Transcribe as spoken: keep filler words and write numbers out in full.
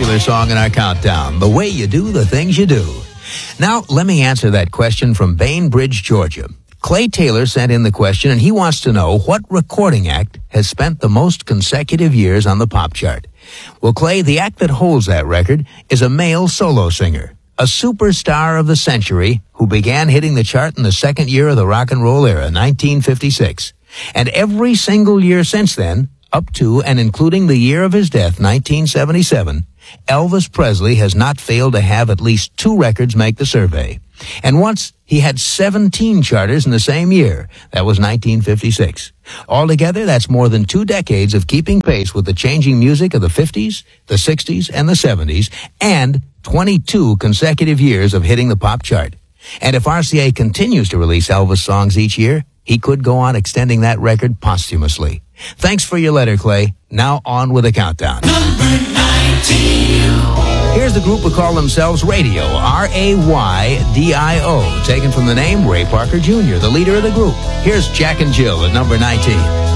popular song in our countdown, The Way You Do the Things You Do. Now, let me answer that question from Bainbridge, Georgia. Clay Taylor sent in the question, and he wants to know what recording act has spent the most consecutive years on the pop chart. Well, Clay, the act that holds that record is a male solo singer, a superstar of the century who began hitting the chart in the second year of the rock and roll era, nineteen fifty-six. And every single year since then, up to and including the year of his death, nineteen seventy-seven, Elvis Presley has not failed to have at least two records make the survey. And once he had seventeen charters in the same year. That was nineteen fifty-six. Altogether, that's more than two decades of keeping pace with the changing music of the fifties, the sixties, and the seventies, and twenty-two consecutive years of hitting the pop chart. And if R C A continues to release Elvis songs each year, he could go on extending that record posthumously. Thanks for your letter, Clay. Now on with the countdown. Number nineteen. Here's the group who call themselves Radio, R A Y D I O, taken from the name Ray Parker Junior, the leader of the group. Here's Jack and Jill at number nineteen.